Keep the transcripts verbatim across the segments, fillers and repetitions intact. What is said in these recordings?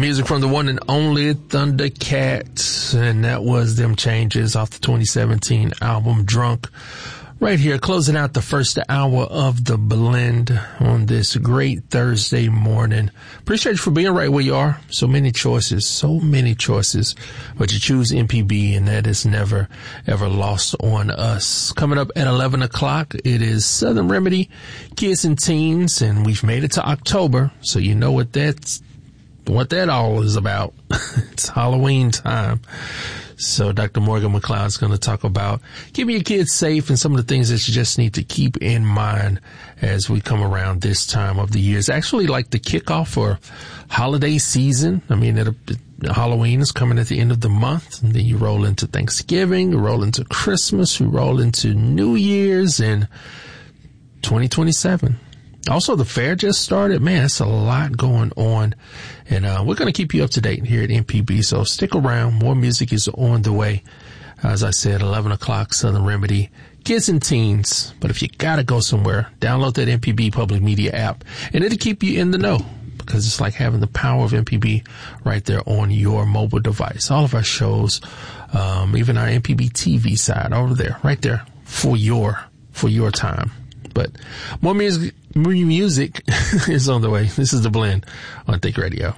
Music from the one and only Thundercats, and that was Them Changes off the twenty seventeen album Drunk. Right here, closing out the first hour of the blend on this great Thursday morning. Appreciate you for being right where you are. So many choices, so many choices, but you choose M P B, and that is never, ever lost on us. Coming up at eleven o'clock, it is Southern Remedy, Kids and Teens, and we've made it to October, so you know what that's, what that all is about. It's Halloween time. So Doctor Morgan McLeod is going to talk about keeping your kids safe and some of the things that you just need to keep in mind as we come around this time of the year. It's actually like the kickoff for holiday season. I mean, it, Halloween is coming at the end of the month, and then you roll into Thanksgiving, you roll into Christmas, you roll into New Year's and twenty twenty-seven. Also, the fair just started. Man, it's a lot going on. And uh we're going to keep you up to date here at M P B. So stick around. More music is on the way. As I said, eleven o'clock, Southern Remedy, Kids and Teens. But if you got to go somewhere, download that M P B Public Media app. And it'll keep you in the know, because it's like having the power of M P B right there on your mobile device. All of our shows, um, even our M P B T V side over there, right there for your, for your time. But more music, more music is on the way. This is The Blend on Think Radio.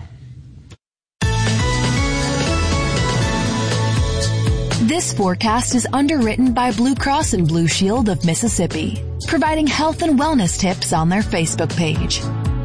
This forecast is underwritten by Blue Cross and Blue Shield of Mississippi, providing health and wellness tips on their Facebook page.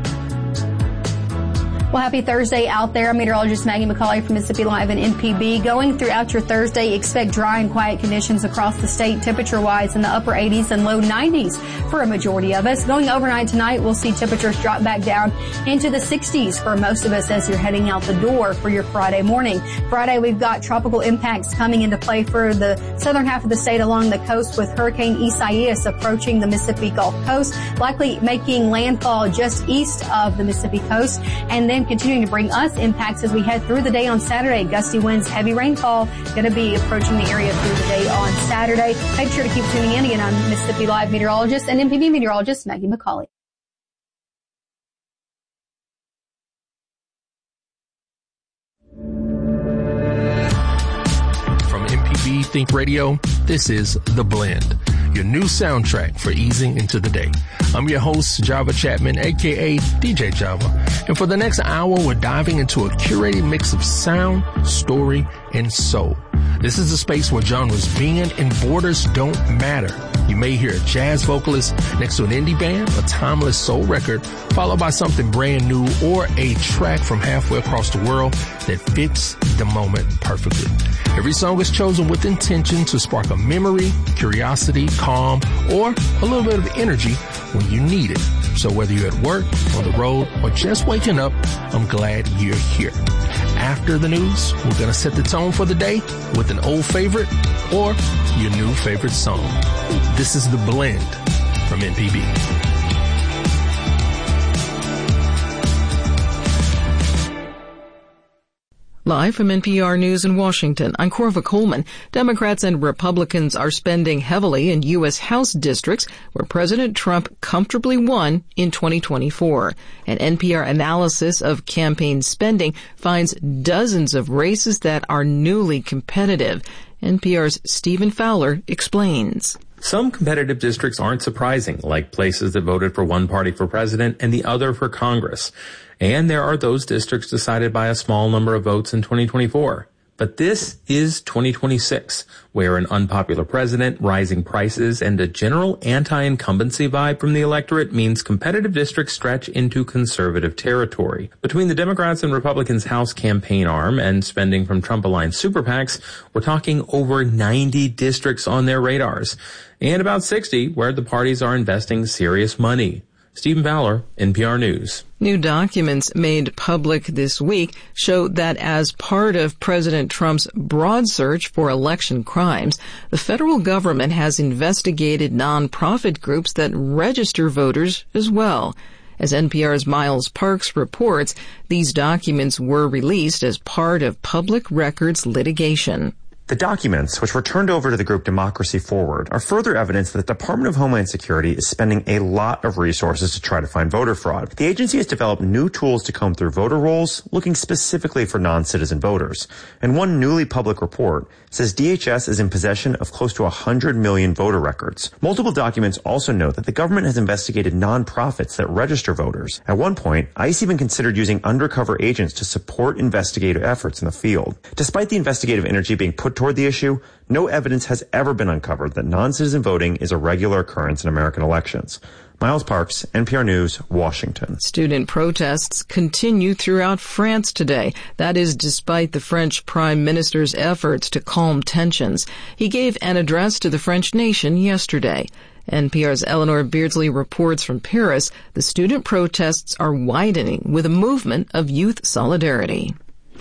Well, happy Thursday out there. I'm meteorologist Maggie McCauley from Mississippi Live and M P B. Going throughout your Thursday, expect dry and quiet conditions across the state, temperature-wise in the upper eighties and low nineties for a majority of us. Going overnight tonight, we'll see temperatures drop back down into the sixties for most of us as you're heading out the door for your Friday morning. Friday, we've got tropical impacts coming into play for the southern half of the state along the coast, with Hurricane Isaias approaching the Mississippi Gulf Coast, likely making landfall just east of the Mississippi coast, and then continuing to bring us impacts as we head through the day on Saturday. Gusty winds, heavy rainfall going to be approaching the area through the day on Saturday. Make sure to keep tuning in. Again, I'm Mississippi Live meteorologist and M P B meteorologist Maggie McCauley. From M P B Think Radio, this is The Blend, your new soundtrack for easing into the day. I'm your host, Java Chapman, aka D J Java. And for the next hour, we're diving into a curated mix of sound, story, and soul. This is a space where genres bend and borders don't matter. You may hear a jazz vocalist next to an indie band, a timeless soul record, followed by something brand new, or a track from halfway across the world that fits the moment perfectly. Every song is chosen with intention to spark a memory, curiosity, calm, or a little bit of energy when you need it. So whether you're at work, on the road, or just waking up, I'm glad you're here. After the news, we're going to set the tone for the day with an old favorite or your new favorite song. This is The Blend from M P B. Live from N P R News in Washington, I'm Corva Coleman. Democrats and Republicans are spending heavily in U S House districts where President Trump comfortably won in twenty twenty-four. An N P R analysis of campaign spending finds dozens of races that are newly competitive. N P R's Stephen Fowler explains. Some competitive districts aren't surprising, like places that voted for one party for president and the other for Congress. And there are those districts decided by a small number of votes in twenty twenty-four. But this is twenty twenty-six, where an unpopular president, rising prices, and a general anti-incumbency vibe from the electorate means competitive districts stretch into conservative territory. Between the Democrats and Republicans' House campaign arm and spending from Trump-aligned super PACs, we're talking over ninety districts on their radars, and about sixty where the parties are investing serious money. Stephen Fowler, N P R News. New documents made public this week show that as part of President Trump's broad search for election crimes, the federal government has investigated nonprofit groups that register voters as well. As N P R's Miles Parks reports, these documents were released as part of public records litigation. The documents, which were turned over to the group Democracy Forward, are further evidence that the Department of Homeland Security is spending a lot of resources to try to find voter fraud. The agency has developed new tools to comb through voter rolls, looking specifically for non-citizen voters. And one newly public report says D H S is in possession of close to one hundred million voter records. Multiple documents also note that the government has investigated nonprofits that register voters. At one point, ICE even considered using undercover agents to support investigative efforts in the field. Despite the investigative energy being put toward the issue, no evidence has ever been uncovered that non-citizen voting is a regular occurrence in American elections. Miles Parks, N P R News, Washington. Student protests continue throughout France today. That is despite the French Prime Minister's efforts to calm tensions. He gave an address to the French nation yesterday. N P R's Eleanor Beardsley reports from Paris. The student protests are widening with a movement of youth solidarity.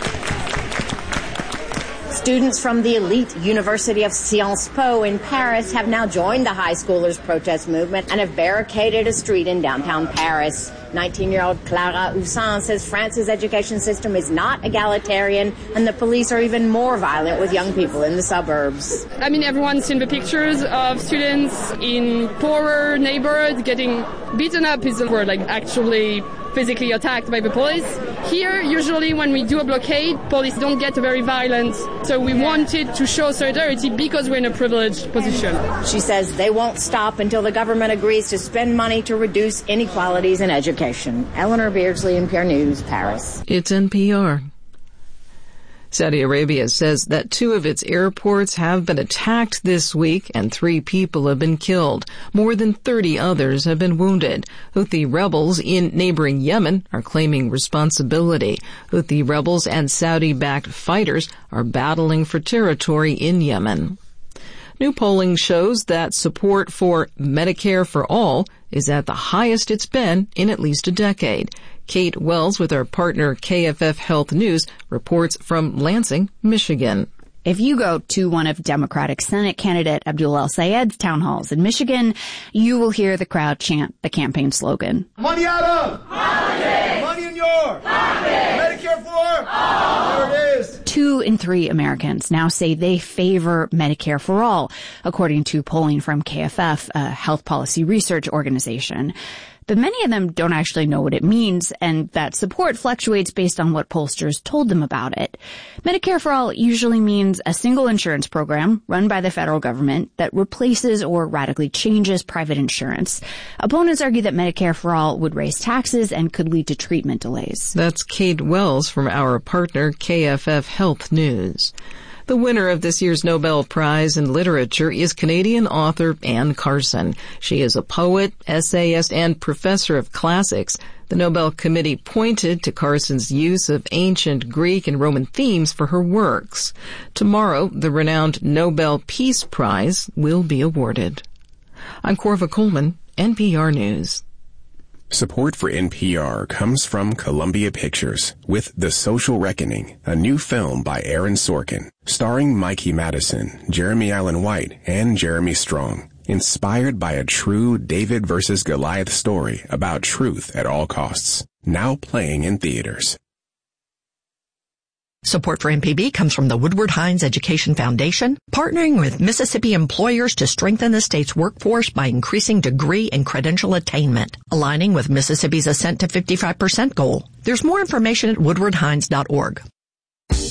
Students from the elite University of Sciences Po in Paris have now joined the high schoolers' protest movement and have barricaded a street in downtown Paris. nineteen-year-old Clara Houssin says France's education system is not egalitarian and the police are even more violent with young people in the suburbs. I mean, everyone's seen the pictures of students in poorer neighborhoods getting beaten up is the word, like actually physically attacked by the police. Here, usually when we do a blockade, police don't get very violent. So we wanted to show solidarity because we're in a privileged position. She says they won't stop until the government agrees to spend money to reduce inequalities in education. Eleanor Beardsley, N P R News, Paris. It's N P R. Saudi Arabia says that two of its airports have been attacked this week and three people have been killed. More than thirty others have been wounded. Houthi rebels in neighboring Yemen are claiming responsibility. Houthi rebels and Saudi-backed fighters are battling for territory in Yemen. New polling shows that support for Medicare for All is at the highest it's been in at least a decade. Kate Wells with our partner K F F Health News reports from Lansing, Michigan. If you go to one of Democratic Senate candidate Abdul El-Sayed's town halls in Michigan, you will hear the crowd chant the campaign slogan. Money out of! Money! Money in your! Money! Medicare for all! There it is! Two in three Americans now say they favor Medicare for all, according to polling from K F F, a health policy research organization. But many of them don't actually know what it means, and that support fluctuates based on what pollsters told them about it. Medicare for All usually means a single insurance program run by the federal government that replaces or radically changes private insurance. Opponents argue that Medicare for All would raise taxes and could lead to treatment delays. That's Kate Wells from our partner K F F Health News. The winner of this year's Nobel Prize in Literature is Canadian author Anne Carson. She is a poet, essayist, and professor of classics. The Nobel Committee pointed to Carson's use of ancient Greek and Roman themes for her works. Tomorrow, the renowned Nobel Peace Prize will be awarded. I'm Corva Coleman, N P R News. Support for N P R comes from Columbia Pictures with The Social Reckoning, a new film by Aaron Sorkin, starring Mikey Madison, Jeremy Allen White, and Jeremy Strong. Inspired by a true David versus Goliath story about truth at all costs. Now playing in theaters. Support for M P B comes from the Woodward Hines Education Foundation, partnering with Mississippi employers to strengthen the state's workforce by increasing degree and credential attainment, aligning with Mississippi's Ascent to fifty-five percent goal. There's more information at woodward hines dot org.